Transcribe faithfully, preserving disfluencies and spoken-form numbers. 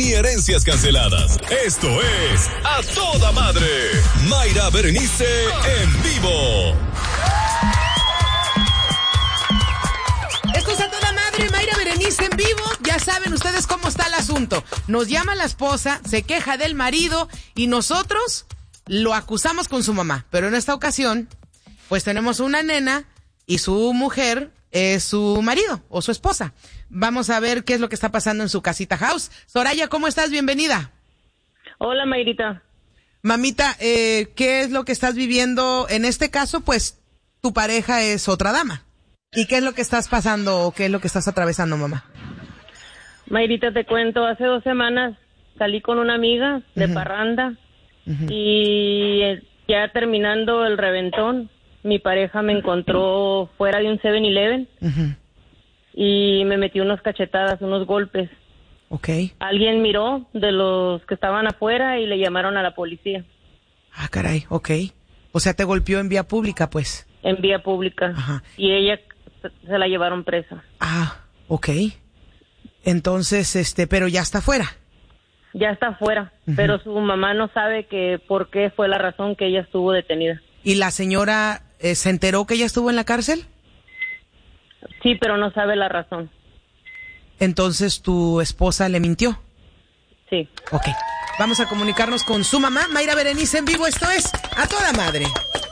ni herencias canceladas. Esto es A Toda Madre. Mayra Berenice en vivo. Esto es A Toda Madre, Mayra Berenice en vivo. Ya saben ustedes cómo está el asunto. Nos llama la esposa, se queja del marido y nosotros lo acusamos con su mamá. Pero en esta ocasión, pues tenemos una nena y su mujer es su marido o su esposa. Vamos a ver qué es lo que está pasando en su casita house. Soraya, ¿cómo estás? Bienvenida. Hola, Mayrita. Mamita, eh, ¿qué es lo que estás viviendo? En este caso, pues, tu pareja es otra dama. ¿Y qué es lo que estás pasando o qué es lo que estás atravesando, mamá? Mayrita, te cuento, hace dos semanas salí con una amiga de uh-huh. parranda uh-huh. y ya terminando el reventón, mi pareja me encontró fuera de un seven eleven uh-huh. y me metió unas cachetadas, unos golpes. Okay. Alguien miró de los que estaban afuera y le llamaron a la policía. Ah, caray, okay. O sea, te golpeó en vía pública, pues. En vía pública. Ajá. Y ella se la llevaron presa. Ah, okay. Entonces, este, pero ya está fuera. Ya está fuera, uh-huh. pero su mamá no sabe que por qué fue la razón que ella estuvo detenida. ¿Y la señora eh, se enteró que ella estuvo en la cárcel? Sí, pero no sabe la razón. Entonces, ¿tu esposa le mintió? Sí. Ok. Vamos a comunicarnos con su mamá, Mayra Berenice en vivo. Esto es A Toda Madre.